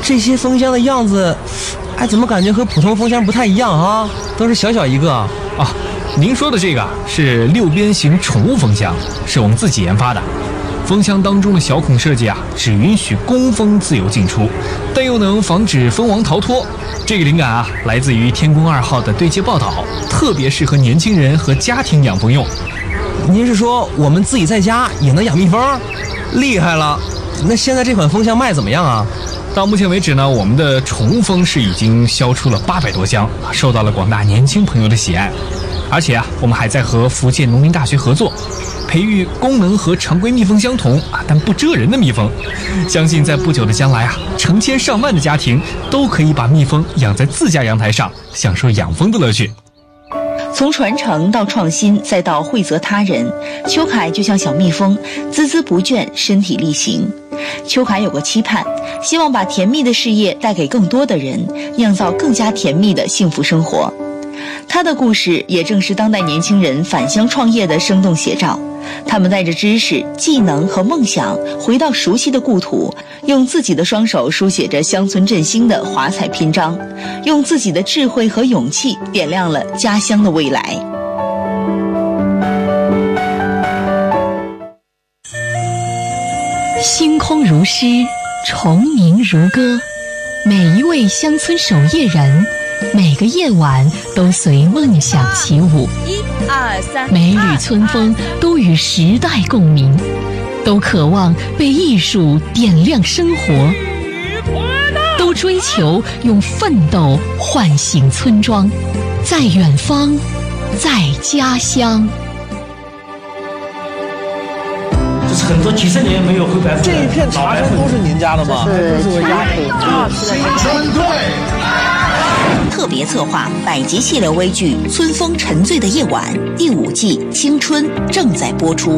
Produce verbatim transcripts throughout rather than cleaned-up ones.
这些蜂箱的样子，哎，怎么感觉和普通蜂箱不太一样啊？都是小小一个啊。 啊，您说的这个是六边形宠物蜂箱，是我们自己研发的。蜂箱当中的小孔设计啊，只允许工蜂自由进出，但又能防止蜂王逃脱。这个灵感啊，来自于天宫二号的对接报道，特别适合年轻人和家庭养蜂用。 您是说我们自己在家也能养蜜蜂？厉害了！那现在这款蜂箱卖怎么样啊？ 到目前为止呢，我们的宠物蜂是已经销出了八百多箱，受到了广大年轻朋友的喜爱。而且啊，我们还在和福建农林大学合作，培育功能和常规蜜蜂相同啊但不蛰人的蜜蜂。相信在不久的将来啊，成千上万的家庭都可以把蜜蜂养在自家阳台上，享受养蜂的乐趣。 从传承到创新，再到惠泽他人，邱凯就像小蜜蜂，孜孜不倦，身体力行。邱凯有个期盼，希望把甜蜜的事业带给更多的人，酿造更加甜蜜的幸福生活。他的故事也正是当代年轻人返乡创业的生动写照。他们带着知识、技能和梦想，回到熟悉的故土，用自己的双手书写着乡村振兴的华彩篇章，用自己的智慧和勇气点亮了家乡的未来。 星空如诗，虫鸣如歌，每一位乡村守夜人，每个夜晚都随梦想起舞。 一二三， 每缕春风都与时代共鸣，都渴望被艺术点亮生活，都追求用奋斗唤醒村庄，在远方，在家乡。 这是很多几十年没有回白这一片茶山都是您家的吗？ 这是我家的。 特别策划百集系列微剧《春风沉醉的夜晚》第五季《青春》正在播出。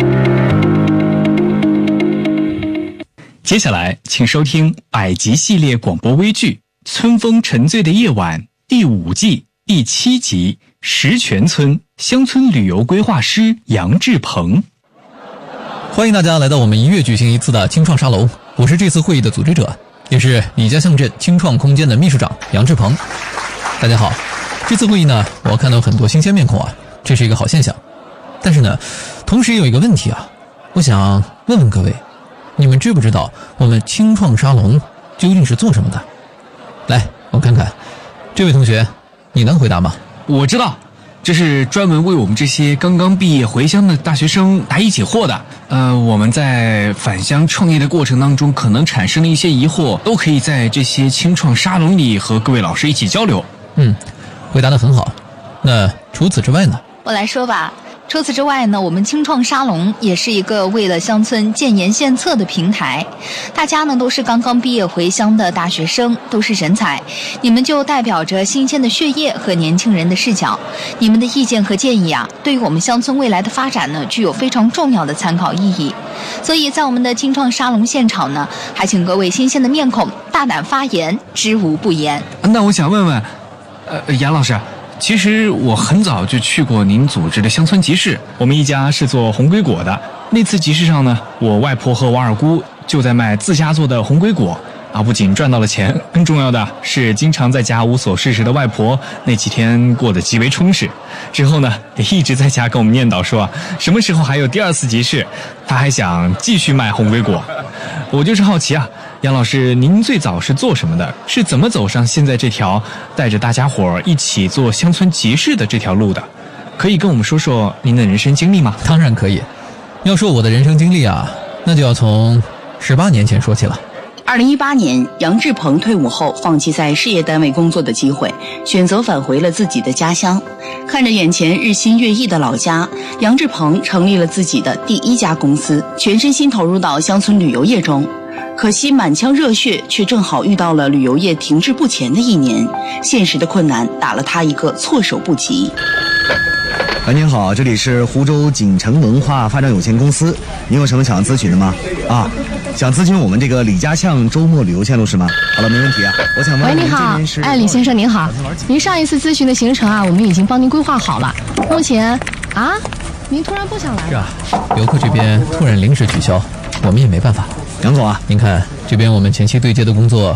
接下来，请收听百集系列广播微剧《春风沉醉的夜晚》第五季第七集《石泉村》乡村旅游规划师杨志鹏。 欢迎大家来到我们一月举行一次的青创沙龙，我是这次会议的组织者，也是李家巷镇青创空间的秘书长杨志鹏。大家好，这次会议呢，我看到很多新鲜面孔啊，这是一个好现象。但是呢，同时也有一个问题啊，我想问问各位，你们知不知道我们青创沙龙究竟是做什么的？来，我看看，这位同学，你能回答吗？ 我知道，这是专门为我们这些刚刚毕业回乡的大学生答疑解惑的。呃，我们在返乡创业的过程当中，可能产生了一些疑惑，都可以在这些青创沙龙里和各位老师一起交流。 嗯，回答得很好。那除此之外呢？ 我来说吧。除此之外呢，我们青创沙龙也是一个为了乡村建言献策的平台。大家呢都是刚刚毕业回乡的大学生，都是人才，你们就代表着新鲜的血液和年轻人的视角。你们的意见和建议啊，对于我们乡村未来的发展呢，具有非常重要的参考意义。所以在我们的青创沙龙现场呢，还请各位新鲜的面孔大胆发言，知无不言。 那我想问问，呃，杨老师。其实我很早就去过您组织的乡村集市，我们一家是做红龟果的。那次集市上呢，我外婆和我二姑就在卖自家做的红龟果啊，不仅赚到了钱，更重要的是经常在家无所事事的外婆那几天过得极为充实。之后呢，也一直在家跟我们念叨说，什么时候还有第二次集市，她还想继续卖红龟果。我就是好奇啊，杨老师，您最早是做什么的？是怎么走上现在这条带着大家伙一起做乡村集市的这条路的？可以跟我们说说您的人生经历吗？ 当然可以。要说我的人生经历啊，那就要从十八年前说起了。 二零一八年，杨志鹏退伍后放弃在事业单位工作的机会，选择返回了自己的家乡。看着眼前日新月异的老家，杨志鹏成立了自己的第一家公司，全身心投入到乡村旅游业中。可惜满腔热血却正好遇到了旅游业停滞不前的一年，现实的困难打了他一个措手不及。 喂，您好，这里是湖州锦城文化发展有限公司，您有什么想要咨询的吗？啊，想咨询我们这个李家巷周末旅游线路是吗？好了，没问题啊。我想问， 喂，你好，哎，李先生您好，您上一次咨询的行程啊，我们已经帮您规划好了。目前啊，您突然不想来了？ 是啊，游客这边突然临时取消，我们也没办法。 杨总啊， 您看这边我们前期对接的工作